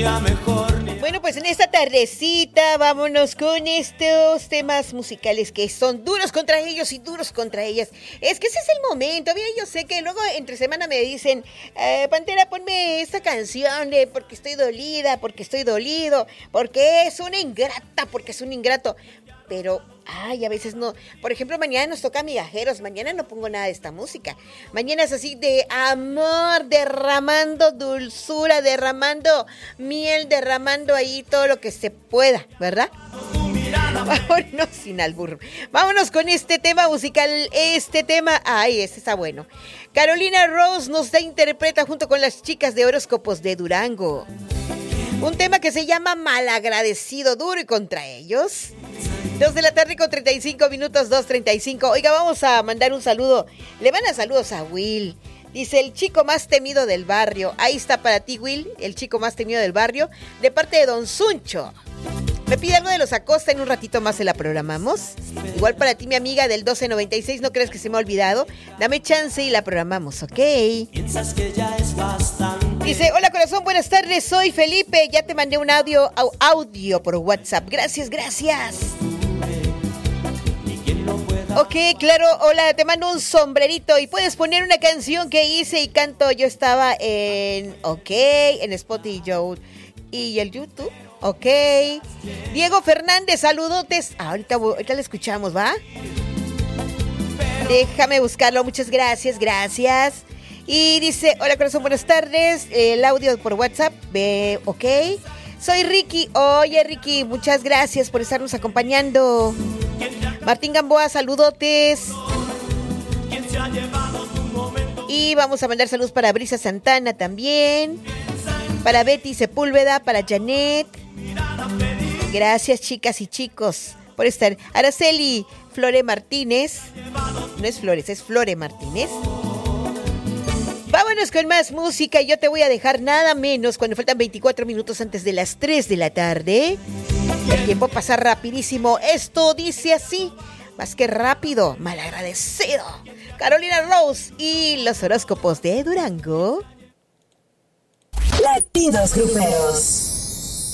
Bueno, pues en esta tardecita vámonos con estos temas musicales que son duros contra ellos y duros contra ellas. Es que ese es el momento. Mira, yo sé que luego entre semana me dicen, Pantera, ponme esta canción de porque estoy dolida, porque estoy dolido, porque es una ingrata, porque es un ingrato. Pero, a veces no. Por ejemplo, mañana nos toca Migajeros. Mañana no pongo nada de esta música. Mañana es así de amor, derramando dulzura, derramando miel, derramando ahí todo lo que se pueda, ¿verdad? Vámonos sin albur. Vámonos con este tema musical. Este tema, este está bueno. Carolina Rose nos interpreta junto con las chicas de Horóscopos de Durango. Un tema que se llama Malagradecido, duro y contra ellos. 2 de la tarde con 35 minutos, 2:35. Oiga, vamos a mandar un saludo. Le van a saludos a Will. Dice, el chico más temido del barrio. Ahí está para ti, Will, el chico más temido del barrio, de parte de Don Suncho. Me pide algo de los Acosta, en un ratito más se la programamos. Igual para ti, mi amiga del 1296, no creas que se me ha olvidado. Dame chance y la programamos, ¿ok? Piensas que ya es bastante. Dice, hola corazón, buenas tardes, soy Felipe. Ya te mandé un audio por WhatsApp. Gracias. Ok, claro, hola, te mando un sombrerito y puedes poner una canción que hice y canto. Yo estaba en Spotify y el YouTube. Ok. Diego Fernández, saludotes. Ahorita la escuchamos, ¿va? Déjame buscarlo, muchas gracias. Y dice, hola corazón, buenas tardes. El audio por WhatsApp, ok. Soy Ricky. Oye, Ricky, muchas gracias por estarnos acompañando. Martín Gamboa, saludotes. Y vamos a mandar saludos para Brisa Santana también. Para Betty Sepúlveda, para Janet. Gracias, chicas y chicos, por estar. Araceli Flore Martínez. No es Flores, es Flore Martínez. Vámonos con más música. Yo te voy a dejar nada menos cuando faltan 24 minutos antes de las 3 de la tarde. El tiempo pasa rapidísimo. Esto dice así, más que rápido, malagradecido. Carolina Rose y los Horóscopos de Durango. Latidos Gruperos.